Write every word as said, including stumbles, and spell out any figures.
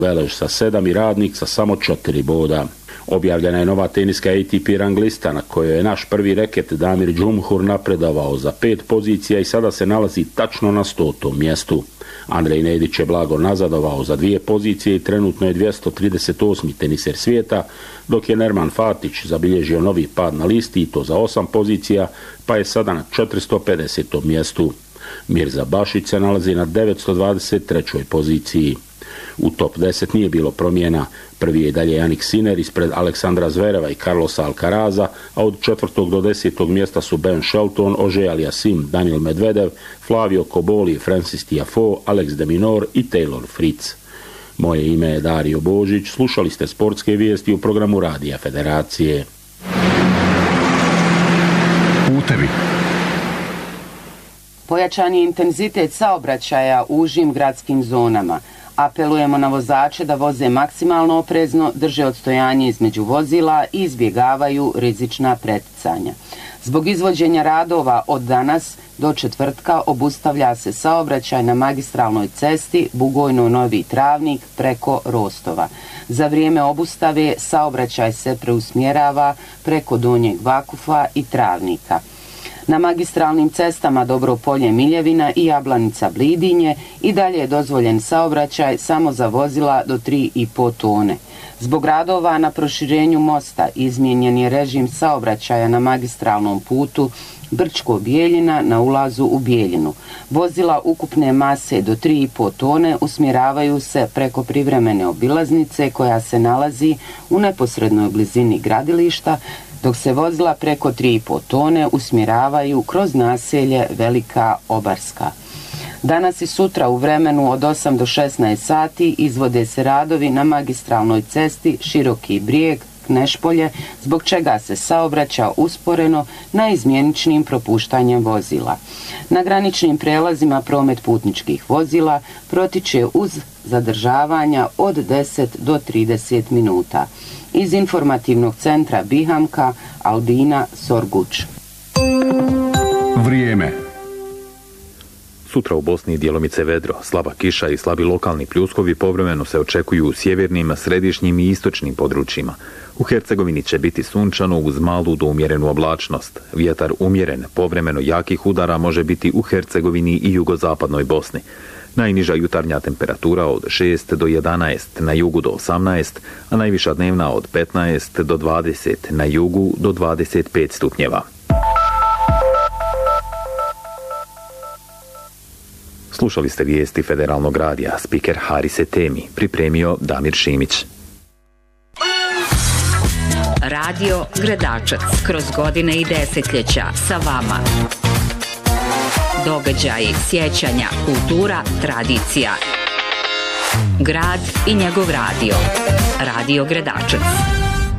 Velež sa sedam i Radnik sa samo četiri boda. Objavljena je nova teniska A T P rang lista na kojoj je naš prvi reket Damir Džumhur napredovao za pet pozicija i sada se nalazi tačno na stotom mjestu. Andrej Nedić je blago nazadovao za dvije pozicije i trenutno je dvjesto trideset osmi teniser svijeta, dok je Nerman Fatić zabilježio novi pad na listi i to za osam pozicija, pa je sada na četiristo pedesetom mjestu. Mirza Bašić se nalazi na devetsto dvadeset trećoj poziciji. U top deset nije bilo promjena. Prvi je dalje Jannik Sinner ispred Aleksandra Zvereva i Carlosa Alcaraza, a od četvrtog do desetog mjesta su Ben Shelton, Ože Aliasim, Daniel Medvedev, Flavio Koboli, Francis Tiafoe, Alex de Minaur i Taylor Fritz. Moje ime je Dario Božić, slušali ste sportske vijesti u programu Radija Federacije. Putevi. Pojačan je intenzitet saobraćaja u užim gradskim zonama. Apelujemo na vozače da voze maksimalno oprezno, drže odstojanje između vozila i izbjegavaju rizična preticanja. Zbog izvođenja radova od danas do četvrtka obustavlja se saobraćaj na magistralnoj cesti Bugojno-Novi Travnik preko Rostova. Za vrijeme obustave saobraćaj se preusmjerava preko Donjeg Vakufa i Travnika. Na magistralnim cestama Dobropolje Miljevina i Jablanica Blidinje i dalje je dozvoljen saobraćaj samo za vozila do tri i pol tone. Zbog radova na proširenju mosta izmijenjen je režim saobraćaja na magistralnom putu Brčko-Bijeljina na ulazu u Bijeljinu. Vozila ukupne mase do tri i pol tone usmjeravaju se preko privremene obilaznice koja se nalazi u neposrednoj blizini gradilišta, dok se vozila preko tri i pol tone usmjeravaju kroz naselje Velika Obarska. Danas i sutra u vremenu od osam do šesnaest sati izvode se radovi na magistralnoj cesti Široki Brijeg, Knešpolje, zbog čega se saobraća usporeno na izmjeničnim propuštanjem vozila. Na graničnim prelazima promet putničkih vozila protiče uz zadržavanja od deset do trideset minuta. Iz informativnog centra Bihamka, Aldina Sorguč. Vrijeme. Sutra u Bosni djelomice vedro, slaba kiša i slabi lokalni pljuskovi povremeno se očekuju u sjevernim, središnjim i istočnim područjima. U Hercegovini će biti sunčano uz malu do umjerenu oblačnost. Vjetar umjeren, povremeno jakih udara može biti u Hercegovini i jugozapadnoj Bosni. Najniža jutarnja temperatura od šest do jedanaest, na jugu do osamnaest, a najviša dnevna od petnaest do dvadeset, na jugu do dvadeset pet stupnjeva. Slušali ste vijesti Federalnog radija, spiker Harise Temi, pripremio Damir Šimić. Radio Gredačac, kroz godine i desetljeća sa vama. Događaji, sjećanja, kultura, tradicija. Grad i njegov radio. Radio Gredačac.